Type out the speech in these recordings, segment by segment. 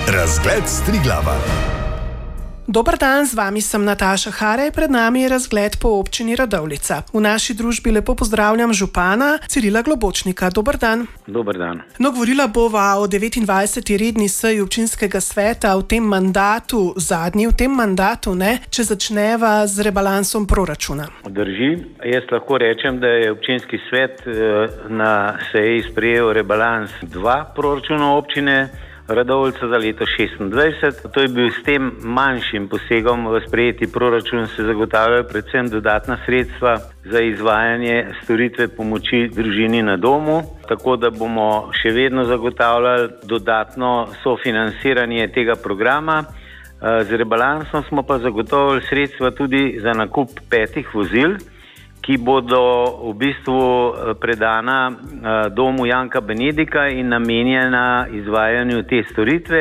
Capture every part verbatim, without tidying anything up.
Razgled Striglava. Dober dan, z vami sem Nataša Haraj, pred nami je razgled po občini Radovljica. V naši družbi lepo pozdravljam župana Cirila Globočnika. Dober dan. Dober dan. No, govorila bova o devetindvajseti redni seji občinskega sveta v tem mandatu, zadnji v tem mandatu, ne, če začneva z rebalansom proračuna. Drži. Jaz lahko rečem, da je občinski svet na seji sprejel rebalans dva proračuna občine Radovljica za leto šestindvajset. To je bil s tem manjšim posegom v sprejeti proračun se zagotavljajo predvsem dodatna sredstva za izvajanje storitve pomoči družini na domu, tako da bomo še vedno zagotavljali dodatno sofinanciranje tega programa. Z rebalansom smo pa zagotovili sredstva tudi za nakup petih vozil, ki bodo v bistvu predana domu Janka Benedika in namenjena izvajanju te storitve.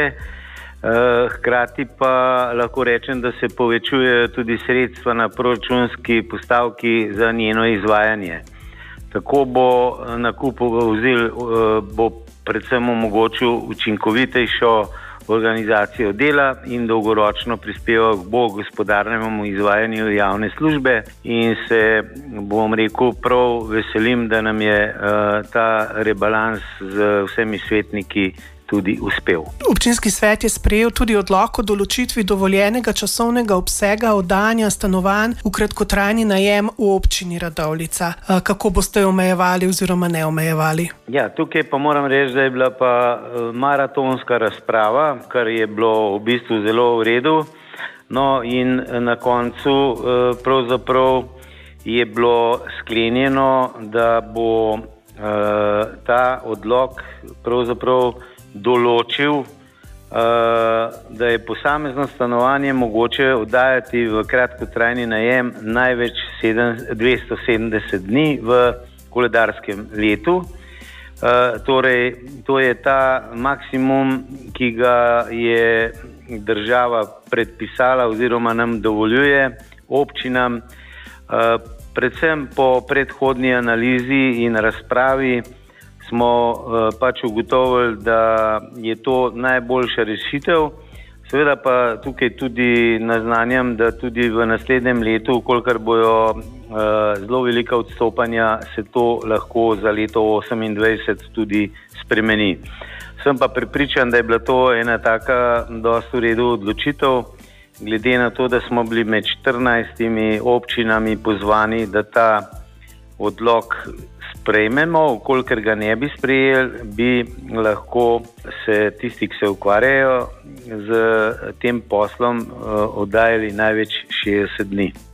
Hkrati pa lahko rečem, da se povečujejo tudi sredstva na proračunski postavki za njeno izvajanje. Tako bo nakup vozil bo predvsem omogočil učinkovitejšo organizacijo dela in dolgoročno prispeval k bolj gospodarnemu izvajanju javne službe in se, bom rekel, prav veselim, da nam je uh, ta rebalans z vsemi svetniki tudi uspel. Občinski svet je sprejel tudi odlok o določitvi dovoljenega časovnega obsega oddajanja stanovanj v kratkotrajni najem v občini Radovljica. Kako boste omejevali oziroma ne omejevali? Ja, tukaj pa moram reči, da je bila pa maratonska razprava, kar je bilo v bistvu zelo v redu. No in na koncu pravzaprav je bilo sklenjeno, da bo ta odlok pravzaprav določil, da je posamezno stanovanje mogoče oddajati v kratkotrajni najem največ dvesto sedemdeset dni v koledarskem letu. Torej, to je ta maksimum, ki ga je država predpisala oziroma nam dovoljuje občinam. Predvsem po predhodni analizi in razpravi smo uh, pač ugotovili, da je to najboljša rešitev. Seveda pa tukaj tudi naznanjam, da tudi v naslednjem letu, kolikor bojo uh, zelo velika odstopanja, se to lahko za leto osemindvajset tudi spremeni. Sem pa prepričan, da je bila to ena taka dosti v redu odločitev, glede na to, da smo bili med štirinajstimi občinami pozvani, da ta odlok sprejmemo, kolikor ga ne bi sprejeli, bi lahko se tisti, ki se ukvarjajo z tem poslom, oddajali največ šestdeset dni.